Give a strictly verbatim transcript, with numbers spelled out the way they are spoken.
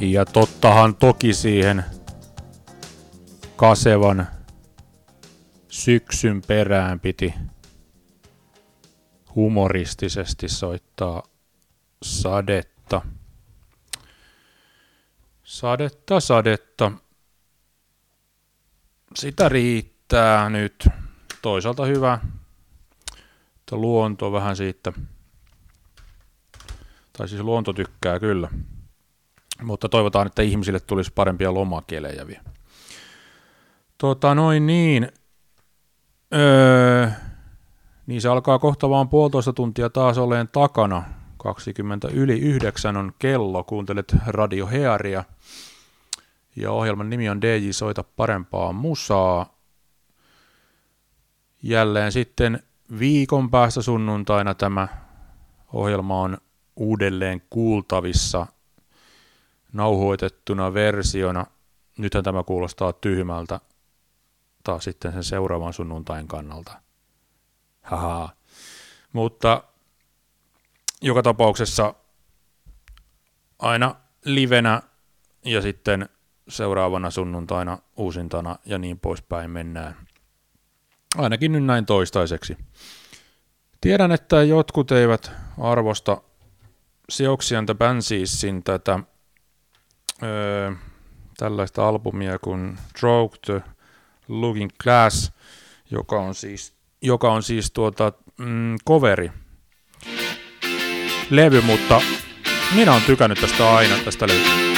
Ja tottahan toki siihen kasevan syksyn perään piti humoristisesti soittaa sadetta. Sadetta, sadetta. Sitä riittää nyt. Toisaalta hyvä, että luonto vähän siitä, tai siis luonto tykkää kyllä, mutta toivotaan, että ihmisille tulisi parempia lomakelejä vielä. Tota noin niin, öö, niin se alkaa kohta vaan puolitoista tuntia taas oleen takana. kaksikymmentä yli yhdeksän on kello, kuuntelet Radio Hearia ja ohjelman nimi on D J Soita parempaa musaa. Jälleen sitten viikon päästä sunnuntaina tämä ohjelma on uudelleen kuultavissa nauhoitettuna versiona. Nythän tämä kuulostaa tyhmältä taas sitten sen seuraavan sunnuntain kannalta. Haha. Mutta joka tapauksessa aina livenä ja sitten seuraavana sunnuntaina uusintana ja niin poispäin mennään. Ainakin nyt näin toistaiseksi. Tiedän, että jotkut eivät arvosta Siouxsie and the Bansheesin tätä öö, tällaista albumia kuin Stroke the Looking Glass, joka on siis, joka on siis tuota, mm, coveri levy, mutta minä olen tykännyt tästä aina tästä levystä.